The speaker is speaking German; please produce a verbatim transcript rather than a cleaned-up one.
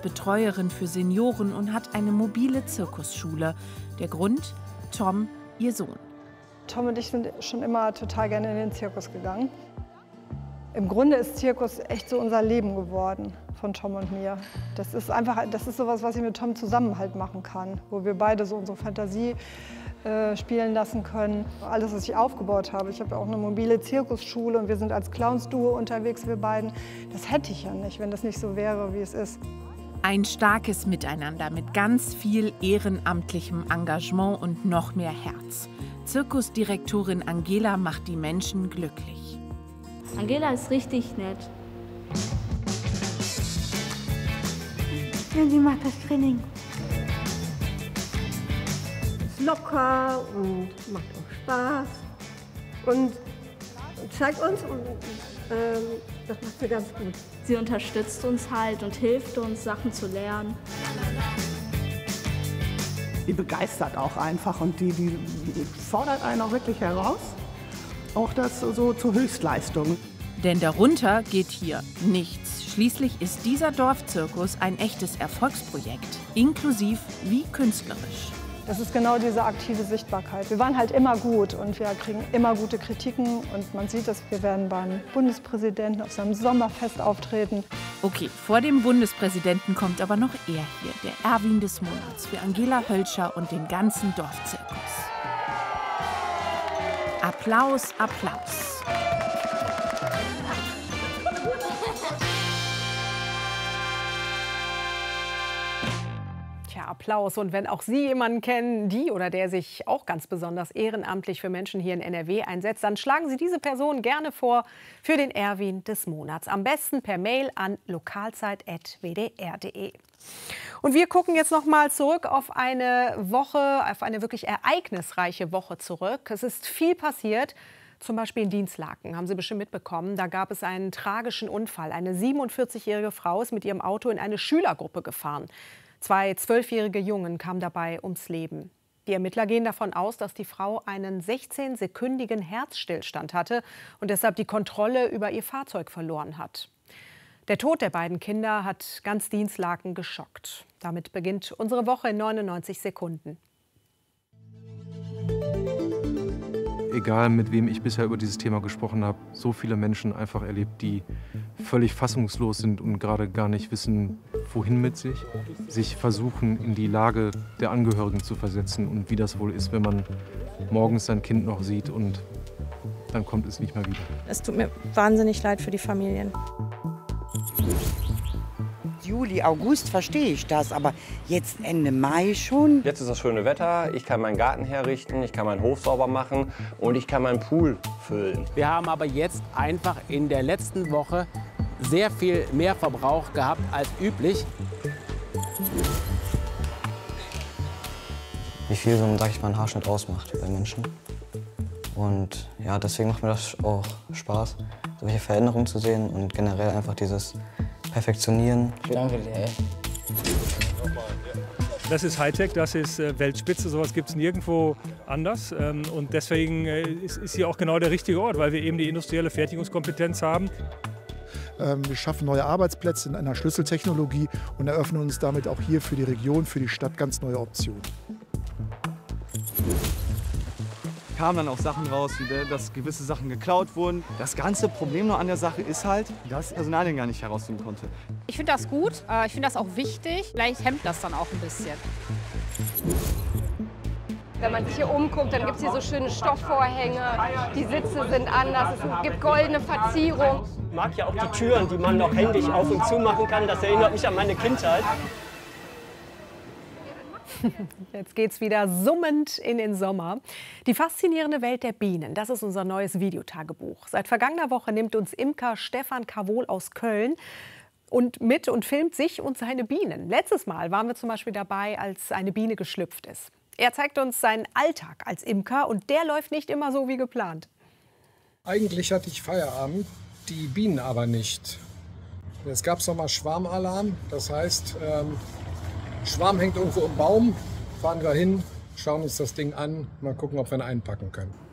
Betreuerin für Senioren und hat eine mobile Zirkusschule. Der Grund? Tom, ihr Sohn. Tom und ich sind schon immer total gerne in den Zirkus gegangen. Im Grunde ist Zirkus echt so unser Leben geworden, von Tom und mir. Das ist einfach, das ist sowas, was ich mit Tom zusammen halt machen kann, wo wir beide so unsere Fantasie äh, spielen lassen können. Alles, was ich aufgebaut habe. Ich habe auch eine mobile Zirkusschule und wir sind als Clowns-Duo unterwegs, wir beiden. Das hätte ich ja nicht, wenn das nicht so wäre, wie es ist. Ein starkes Miteinander mit ganz viel ehrenamtlichem Engagement und noch mehr Herz. Zirkusdirektorin Angela macht die Menschen glücklich. Angela ist richtig nett. Ja, sie macht das Training. Ist locker und macht auch Spaß und zeigt uns und ähm, das macht sie ganz gut. Sie unterstützt uns halt und hilft uns, Sachen zu lernen. Die begeistert auch einfach und die, die fordert einen auch wirklich heraus. Auch das so zur Höchstleistung. Denn darunter geht hier nichts. Schließlich ist dieser Dorfzirkus ein echtes Erfolgsprojekt, inklusiv wie künstlerisch. Das ist genau diese aktive Sichtbarkeit. Wir waren halt immer gut und wir kriegen immer gute Kritiken. Und man sieht es, wir werden beim Bundespräsidenten auf seinem Sommerfest auftreten. Okay, vor dem Bundespräsidenten kommt aber noch er hier, der Erwin des Monats für Angela Hölscher und den ganzen Dorfzirkus. Applaus, Applaus. Tja, Applaus. Und wenn auch Sie jemanden kennen, die oder der sich auch ganz besonders ehrenamtlich für Menschen hier in N R W einsetzt, dann schlagen Sie diese Person gerne vor für den Erwin des Monats. Am besten per Mail an lokalzeit punkt w d r punkt d e. Und wir gucken jetzt noch mal zurück auf eine Woche, auf eine wirklich ereignisreiche Woche zurück. Es ist viel passiert. Zum Beispiel in Dinslaken, haben Sie bestimmt mitbekommen. Da gab es einen tragischen Unfall. Eine siebenundvierzigjährige Frau ist mit ihrem Auto in eine Schülergruppe gefahren. Zwei zwölfjährige Jungen kamen dabei ums Leben. Die Ermittler gehen davon aus, dass die Frau einen sechzehnsekündigen Herzstillstand hatte und deshalb die Kontrolle über ihr Fahrzeug verloren hat. Der Tod der beiden Kinder hat ganz Dinslaken geschockt. Damit beginnt unsere Woche in neunundneunzig Sekunden. Egal, mit wem ich bisher über dieses Thema gesprochen habe, so viele Menschen einfach erlebt, die völlig fassungslos sind und gerade gar nicht wissen, wohin mit sich. Sich versuchen, in die Lage der Angehörigen zu versetzen und wie das wohl ist, wenn man morgens sein Kind noch sieht und dann kommt es nicht mehr wieder. Es tut mir wahnsinnig leid für die Familien. Juli, August verstehe ich das, aber jetzt Ende Mai schon. Jetzt ist das schöne Wetter, ich kann meinen Garten herrichten, ich kann meinen Hof sauber machen und ich kann meinen Pool füllen. Wir haben aber jetzt einfach in der letzten Woche sehr viel mehr Verbrauch gehabt als üblich. Wie viel so, sag ich mal, ein Haarschnitt ausmacht bei Menschen. Und ja, deswegen macht mir das auch Spaß, solche Veränderungen zu sehen und generell einfach dieses Perfektionieren. Danke dir. Das ist Hightech, das ist Weltspitze, sowas gibt es nirgendwo anders. Und deswegen ist hier auch genau der richtige Ort, weil wir eben die industrielle Fertigungskompetenz haben. Wir schaffen neue Arbeitsplätze in einer Schlüsseltechnologie und eröffnen uns damit auch hier für die Region, für die Stadt ganz neue Optionen. Kamen dann auch Sachen raus, wie dass gewisse Sachen geklaut wurden. Das ganze Problem noch an der Sache ist halt, dass das Personal den gar nicht herausfinden konnte. Ich finde das gut, ich finde das auch wichtig. Vielleicht hemmt das dann auch ein bisschen. Wenn man sich hier umguckt, dann gibt es hier so schöne Stoffvorhänge, die Sitze sind anders, es gibt goldene Verzierung. Ich mag ja auch die Türen, die man noch händisch auf und zu machen kann. Das erinnert mich an meine Kindheit. Jetzt geht's wieder summend in den Sommer. Die faszinierende Welt der Bienen, das ist unser neues Videotagebuch. Seit vergangener Woche nimmt uns Imker Stefan Kavol aus Köln und mit und filmt sich und seine Bienen. Letztes Mal waren wir zum Beispiel dabei, als eine Biene geschlüpft ist. Er zeigt uns seinen Alltag als Imker und der läuft nicht immer so wie geplant. Eigentlich hatte ich Feierabend, die Bienen aber nicht. Jetzt gab es noch mal Schwarmalarm, das heißt, ähm, Schwarm hängt irgendwo im Baum, fahren wir hin, schauen uns das Ding an, mal gucken, ob wir ihn einpacken können.